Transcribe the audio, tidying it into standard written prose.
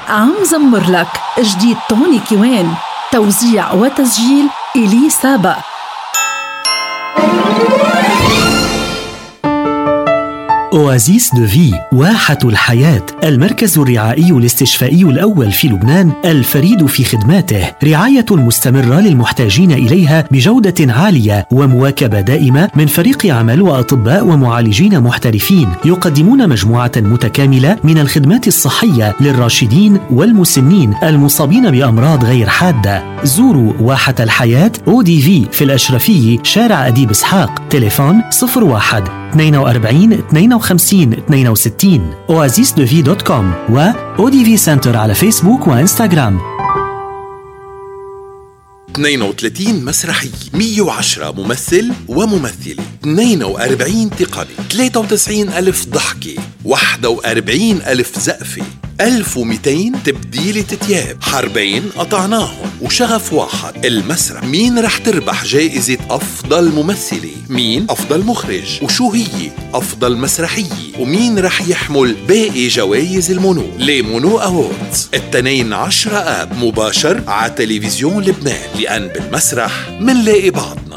عم زمر لك جديد توني كيوان، توزيع وتسجيل إلي سابق. أوازيس دو في، واحة الحياة، المركز الرعائي الاستشفائي الأول في لبنان الفريد في خدماته، رعاية مستمرة للمحتاجين إليها بجودة عالية ومواكبة دائمة من فريق عمل وأطباء ومعالجين محترفين يقدمون مجموعة متكاملة من الخدمات الصحية للراشدين والمسنين المصابين بأمراض غير حادة. زوروا واحة الحياة ODV في الأشرفية، شارع أديب إسحاق، تليفون 01 42 52 62، oasisdevi.com و ODV سنتر على فيسبوك وإنستغرام. 32 مسرحية، 110 ممثل وممثلة، 42 تقني، 93,000 ضحكة، 41,000 زقفة، 1200 تبديلة تياب، حربين قطعناهم وشغف واحد. المسرح مين رح تربح جائزة أفضل ممثلة، مين أفضل مخرج، وشو هي أفضل مسرحية، ومين رح يحمل باقي جوائز المونو لمونو أوردز. 12 آب مباشر على تلفزيون لبنان، لأن بالمسرح منلاقي بعضنا.